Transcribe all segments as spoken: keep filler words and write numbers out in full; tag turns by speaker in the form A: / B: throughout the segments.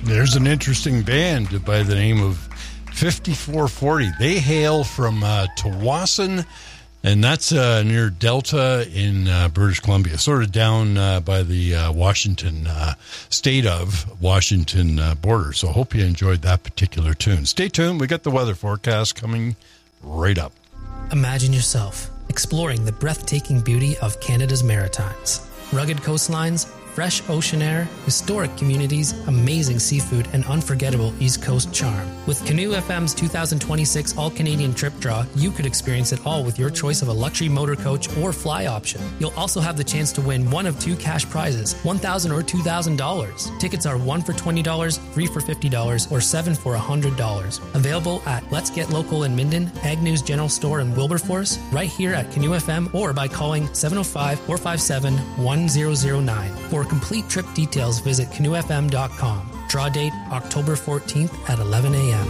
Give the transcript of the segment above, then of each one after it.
A: There's an interesting band by the name of fifty-four forty. They hail from uh, Tawasin, and that's uh, near Delta in uh, British Columbia, sort of down uh, by the uh, Washington, uh, state of Washington uh, border. So I hope you enjoyed that particular tune. Stay tuned. We got the weather forecast coming right up.
B: Imagine yourself exploring the breathtaking beauty of Canada's Maritimes. Rugged coastlines, fresh ocean air, historic communities, amazing seafood, and unforgettable East Coast charm. With Canoe F M's two thousand twenty-six All-Canadian Trip Draw, you could experience it all with your choice of a luxury motor coach or fly option. You'll also have the chance to win one of two cash prizes, one thousand dollars or two thousand dollars. Tickets are one for twenty dollars, three for fifty dollars, or seven for one hundred dollars. Available at Let's Get Local in Minden, Agnew's General Store in Wilberforce, right here at Canoe F M, or by calling seven oh five, four five seven, one zero zero nine. For complete trip details, visit canoe f m dot com. Draw date October fourteenth at eleven a.m.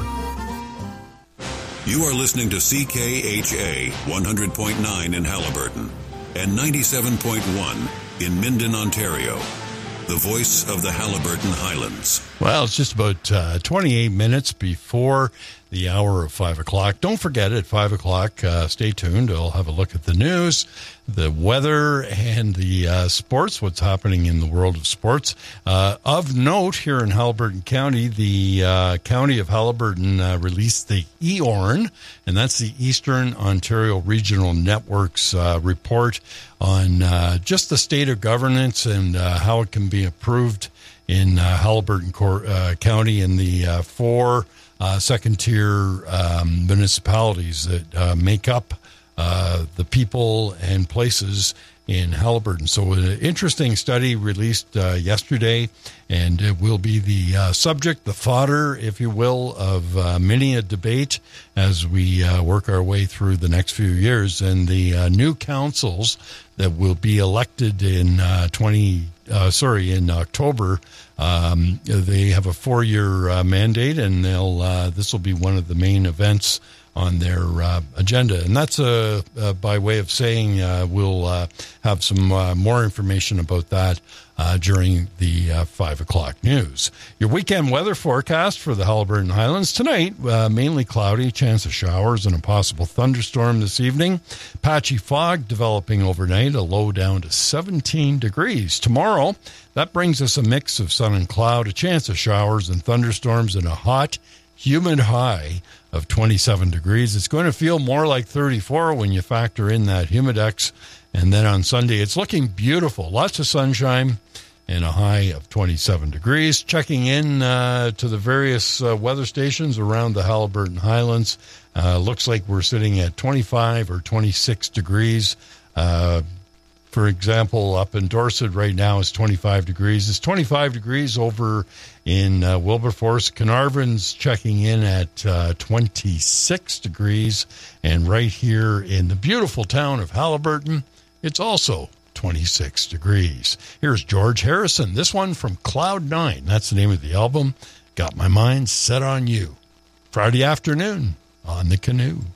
C: You are listening to C K H A one hundred point nine in Haliburton and ninety-seven point one in Minden, Ontario. The voice of the Haliburton Highlands.
A: Well, it's just about uh, twenty-eight minutes before the hour of five o'clock. Don't forget, at five o'clock, uh, stay tuned. I'll have a look at the news, the weather, and the uh, sports, what's happening in the world of sports. Uh, of note, here in Haliburton County, the uh, County of Haliburton uh, released the E O R N, and that's the Eastern Ontario Regional Network's uh, report on uh, just the state of governance and uh, how it can be improved in uh, Haliburton Cor- uh, County and the uh, four uh, second-tier um, municipalities that uh, make up uh, the people and places in Haliburton. So an interesting study released uh, yesterday, and it will be the uh, subject, the fodder, if you will, of uh, many a debate as we uh, work our way through the next few years. And the uh, new councils that will be elected in uh, twenty uh, sorry in October, um, they have a four-year uh, mandate, and they'll uh, this will be one of the main events on their uh, agenda. And that's uh, uh, by way of saying uh, we'll uh, have some uh, more information about that uh, during the uh, five o'clock news. Your weekend weather forecast for the Haliburton Highlands tonight, uh, mainly cloudy, chance of showers and a possible thunderstorm this evening. Patchy fog developing overnight, a low down to seventeen degrees. Tomorrow, that brings us a mix of sun and cloud, a chance of showers and thunderstorms, and a hot, humid high of twenty-seven degrees. It's going to feel more like thirty-four when you factor in that humidex. And then on Sunday, it's looking beautiful. Lots of sunshine and a high of twenty-seven degrees. Checking in uh, to the various uh, weather stations around the Haliburton Highlands. Uh, looks like we're sitting at twenty-five or twenty-six degrees. Uh, For example, up in Dorset right now is twenty-five degrees. It's twenty-five degrees over in uh, Wilberforce. Carnarvon's checking in at uh, twenty-six degrees. And right here in the beautiful town of Haliburton, it's also twenty-six degrees. Here's George Harrison. This one from Cloud Nine. That's the name of the album. Got My Mind Set on You. Friday afternoon on the Canoe.